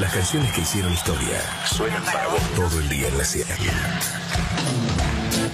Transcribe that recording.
Las canciones que hicieron historia suenan para vos todo el día en la sierra.